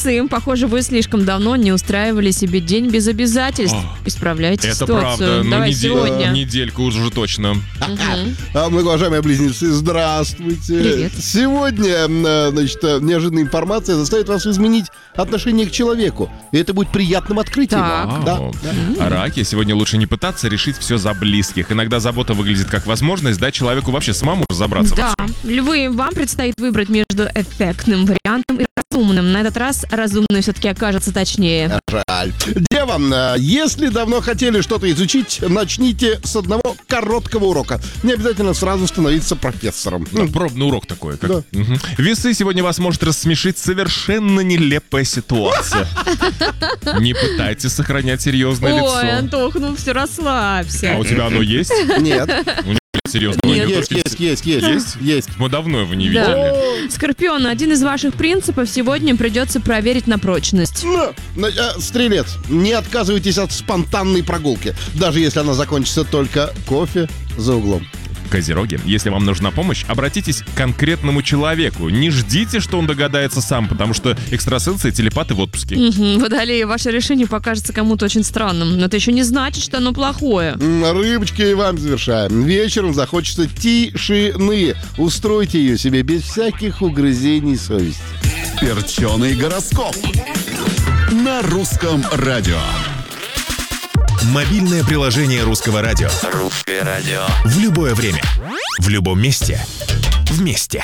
Весы, похоже, вы слишком давно не устраивали себе день без обязательств. Исправляйте Это ситуацию. правда. Давай сегодня. Недельку уже точно. Мы, уважаемые близнецы, здравствуйте. Привет. Сегодня, значит, неожиданная информация заставит вас изменить отношение к человеку. И это будет приятным открытием. Так. Да. А раки, сегодня лучше не пытаться решить все за близких. Иногда забота выглядит как возможность дать человеку вообще самому разобраться. Да, львы, вам предстоит выбрать между эффектным вариантом и разумным. На этот раз разумный все-таки окажется точнее. Жаль. Дева, если давно хотели что-то изучить, начните с одного короткого урока. Не обязательно сразу становиться профессором. Ну, пробный урок такой. Как... Да. Мгм. Весы, сегодня вас может рассмешить совершенно нелепая ситуация. Не пытайтесь сохранять серьезное Ой, лицо. Антох, ну все, расслабься. А у тебя оно есть? Нет. Серьезно? Есть. Мы давно его не Да. видели. Скорпион, один из ваших принципов сегодня придется проверить на прочность. Стрелец, не отказывайтесь от спонтанной прогулки, даже если она закончится только кофе за углом. Козероги, если вам нужна помощь, обратитесь к конкретному человеку. Не ждите, что он догадается сам, потому что экстрасенсы и телепаты в отпуске. Водолеи, ваше решение покажется кому-то очень странным, но это еще не значит, что оно плохое. Рыбочки, и вам завершаем. Вечером захочется тишины. Устройте ее себе без всяких угрызений совести. Перченый гороскоп на русском радио. Мобильное приложение Русского радио. Русское радио. В любое время. В любом месте. Вместе.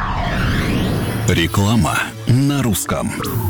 Реклама на русском.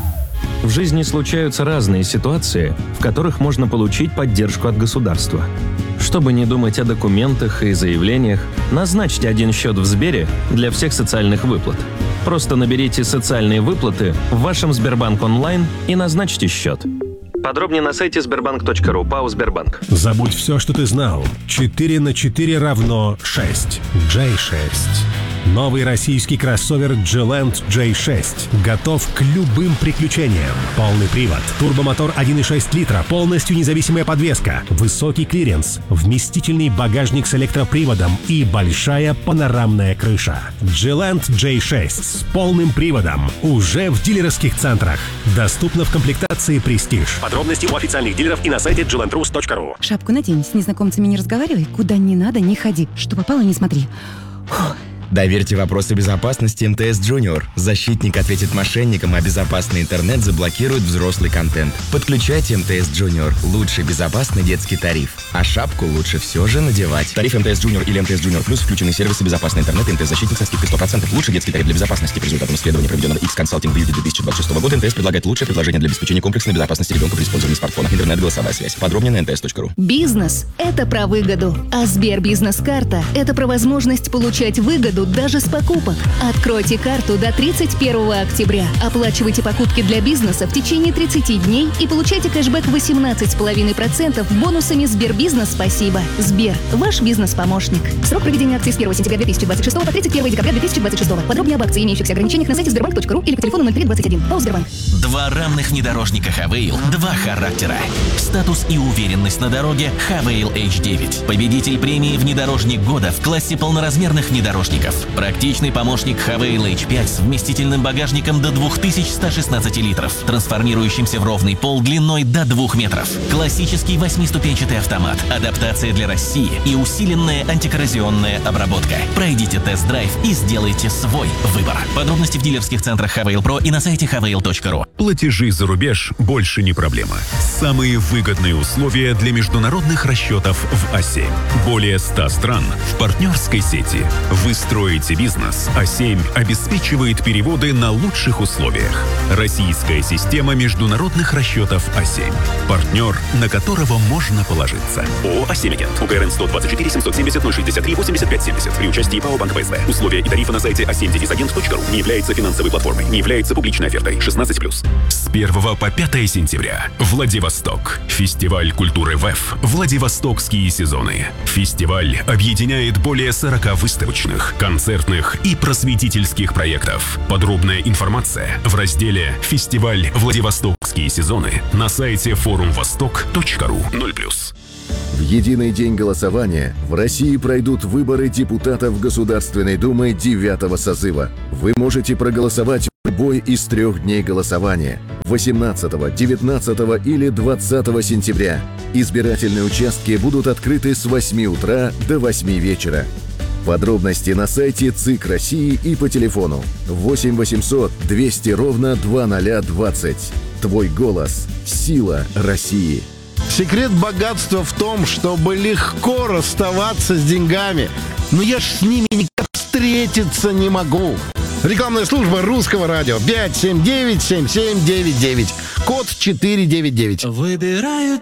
В жизни случаются разные ситуации, в которых можно получить поддержку от государства. Чтобы не думать о документах и заявлениях, назначьте один счет в Сбере для всех социальных выплат. Просто наберите «Социальные выплаты» в вашем Сбербанк онлайн и назначьте счет. Подробнее на сайте sberbank.ru. ПАО «Сбербанк». Забудь все, что ты знал. 4 на 4 равно 6. J6. Новый российский кроссовер G-Land J6 готов к любым приключениям. Полный привод, турбомотор 1,6 литра, полностью независимая подвеска, высокий клиренс, вместительный багажник с электроприводом и большая панорамная крыша. G-Land J6 с полным приводом уже в дилерских центрах. Доступно в комплектации «Престиж». Подробности у официальных дилеров и на сайте glandrus.ru. Шапку надень, с незнакомцами не разговаривай, куда не надо, не ходи. Что попало, не смотри. Фух. Доверьте вопросы безопасности МТС Junior. Защитник ответит мошенникам, а безопасный интернет заблокирует взрослый контент. Подключайте МТС Junior. Лучший безопасный детский тариф. А шапку лучше все же надевать. Тариф МТС Junior или МТС Junior Plus включены сервисы безопасный интернет и МТС-защитник со скидкой 100%. Лучший детский тариф для безопасности. По результатам исследования, проведенного X-Consulting в июле 2026 года, МТС предлагает лучшее предложение для обеспечения комплексной безопасности ребенка при использовании смартфона. Интернет, голосовая связь. Подробнее на mts.ru. Бизнес – это про выгоду. А Сбер Бизнес-карта – это про возможность получать выгоду даже с покупок. Откройте карту до 31 октября. Оплачивайте покупки для бизнеса в течение 30 дней и получайте кэшбэк 18,5% бонусами Сбербизнес «Спасибо». Сбер – ваш бизнес-помощник. Срок проведения акции с 1 сентября 2026 по 31 декабря 2026. Подробнее об акции и имеющихся ограничениях на сайте sberbank.ru или по телефону 0321. ПАО «Сбербанк». Два равных внедорожника Хавейл, два характера. Статус и уверенность на дороге Хавейл H9. Победитель премии «Внедорожник года» в классе полноразмерных внедорожников. Практичный помощник Хавейл H5 с вместительным багажником до 2116 литров, трансформирующимся в ровный пол длиной до 2 метров. Классический 8-ступенчатый автомат, адаптация для России и усиленная антикоррозионная обработка. Пройдите тест-драйв и сделайте свой выбор. Подробности в дилерских центрах Хавейл Про и на сайте havail.ru. Платежи за рубеж больше не проблема. Самые выгодные условия для международных расчетов в А7. Более 100 стран в партнерской сети. Вы строите бизнес, А7 обеспечивает переводы на лучших условиях. Российская система международных расчетов А7. Партнер, на которого можно положиться. ООО «А7 Агент». УГРН 124 770 063 85 70. При участии ПАО «Банк ПСБ». Условия и тарифы на сайте a7-agent.ru. Не является финансовой платформой. Не является публичной офертой. 16+. С 1 по 5 сентября. Владивосток. Фестиваль культуры ВЭФ. Владивостокские сезоны. Фестиваль объединяет более 40 выставочных, концертных и просветительских проектов. Подробная информация в разделе «Фестиваль Владивостокские сезоны» на сайте forumvostok.ru. 0+. В единый день голосования в России пройдут выборы депутатов Государственной Думы 9-го созыва. Вы можете проголосовать любой из 3 дней голосования – 18, 19 или 20 сентября. Избирательные участки будут открыты с 8 утра до 8 вечера. Подробности на сайте ЦИК России и по телефону 8 800 200 ровно 2020. Твой голос – сила России. Секрет богатства в том, чтобы легко расставаться с деньгами. Но я ж с ними никак встретиться не могу. Рекламная служба Русского радио 579-7799. Код 499. Выбираю